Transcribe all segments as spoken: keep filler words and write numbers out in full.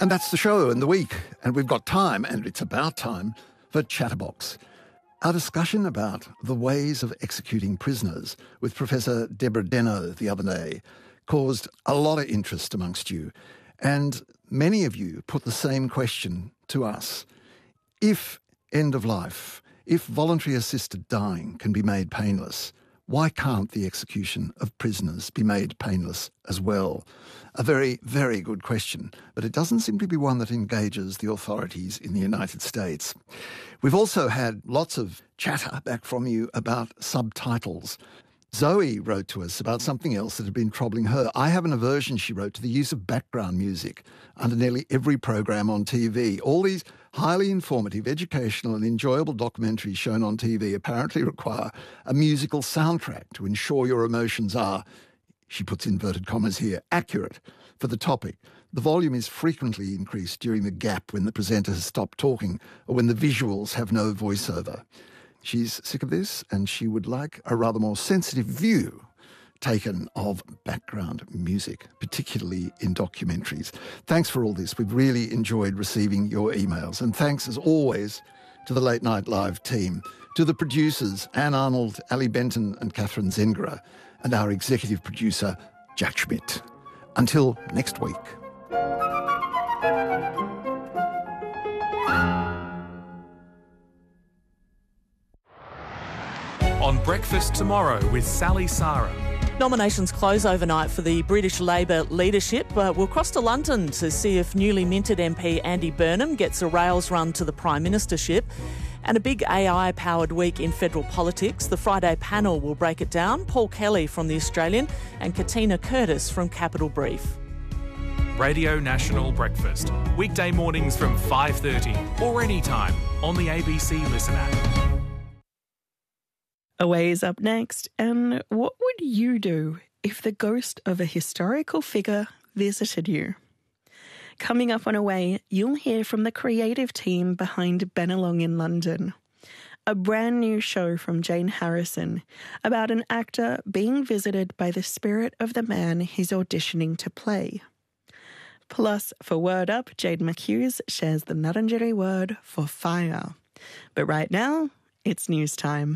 And that's the show and the week. And we've got time, and it's about time, for Chatterbox. Our discussion about the ways of executing prisoners with Professor Deborah Deno the other day caused a lot of interest amongst you. And many of you put the same question to us. If end of life, if voluntary assisted dying can be made painless, why can't the execution of prisoners be made painless as well? A very, very good question, but it doesn't seem to be one that engages the authorities in the United States. We've also had lots of chatter back from you about subtitles. Zoe wrote to us about something else that had been troubling her. I have an aversion, she wrote, to the use of background music under nearly every program on T V. All these highly informative, educational and enjoyable documentaries shown on T V apparently require a musical soundtrack to ensure your emotions are, she puts inverted commas here, accurate for the topic. The volume is frequently increased during the gap when the presenter has stopped talking or when the visuals have no voiceover. She's sick of this, and she would like a rather more sensitive view taken of background music, particularly in documentaries. Thanks for all this. We've really enjoyed receiving your emails. And thanks, as always, to the Late Night Live team, to the producers, Anne Arnold, Ali Benton and Catherine Zengara, and our executive producer, Jack Schmidt. Until next week. On Breakfast Tomorrow with Sally Sarah. Nominations close overnight for the British Labor leadership. Uh, we'll cross to London to see if newly minted M P Andy Burnham gets a rails run to the Prime Ministership. And a big A I-powered week in federal politics. The Friday panel will break it down. Paul Kelly from The Australian and Katina Curtis from Capital Brief. Radio National Breakfast. Weekday mornings from five thirty or anytime on the A B C Listen app. Away is up next, and what would you do if the ghost of a historical figure visited you? Coming up on Away, you'll hear from the creative team behind Bennelong in London, a brand new show from Jane Harrison about an actor being visited by the spirit of the man he's auditioning to play. Plus, for Word Up, Jade McHughes shares the Nurrunjeri word for fire. But right now, it's news time.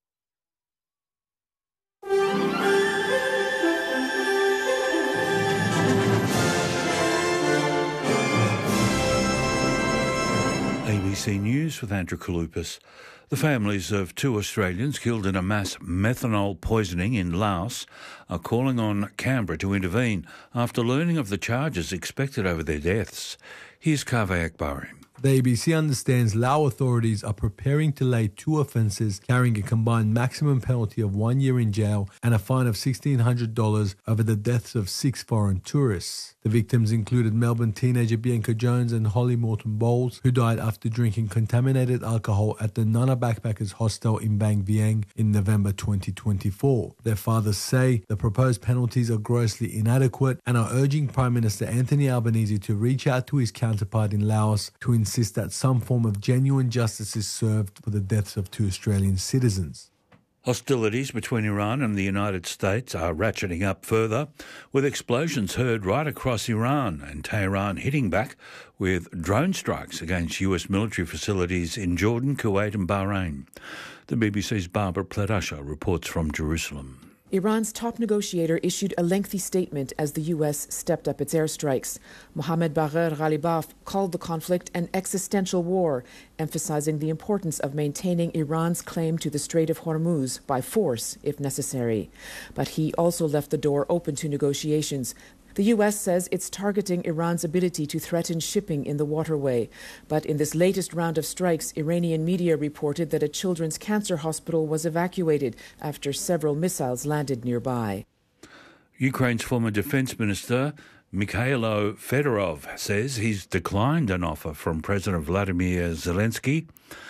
A B C News with Andrew Kalupas. The families of two Australians killed in a mass methanol poisoning in Laos are calling on Canberra to intervene after learning of the charges expected over their deaths. Here's Kaveh Akbari. The A B C understands Lao authorities are preparing to lay two offences carrying a combined maximum penalty of one year in jail and a fine of sixteen hundred dollars over the deaths of six foreign tourists. The victims included Melbourne teenager Bianca Jones and Holly Morton Bowles, who died after drinking contaminated alcohol at the Nana Backpackers Hostel in Bang Vieng in November twenty twenty-four. Their fathers say the proposed penalties are grossly inadequate and are urging Prime Minister Anthony Albanese to reach out to his counterpart in Laos to insist that some form of genuine justice is served for the deaths of two Australian citizens. Hostilities between Iran and the United States are ratcheting up further, with explosions heard right across Iran and Tehran hitting back with drone strikes against U S military facilities in Jordan, Kuwait and Bahrain. The B B C's Barbara Pledasha reports from Jerusalem. Iran's top negotiator issued a lengthy statement as the U S stepped up its airstrikes. Mohammad Bagher Ghalibaf called the conflict an existential war, emphasizing the importance of maintaining Iran's claim to the Strait of Hormuz by force, if necessary. But he also left the door open to negotiations. The U S says it's targeting Iran's ability to threaten shipping in the waterway. But in this latest round of strikes, Iranian media reported that a children's cancer hospital was evacuated after several missiles landed nearby. Ukraine's former defence minister, Mikhailo Fedorov, says he's declined an offer from President Vladimir Zelensky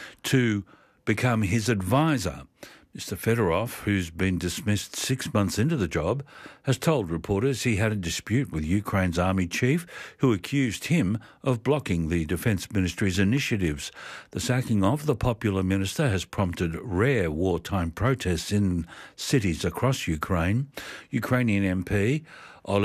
to become his advisor. Mister Fedorov, who's been dismissed six months into the job, has told reporters he had a dispute with Ukraine's army chief, who accused him of blocking the Defence Ministry's initiatives. The sacking of the popular minister has prompted rare wartime protests in cities across Ukraine. Ukrainian M P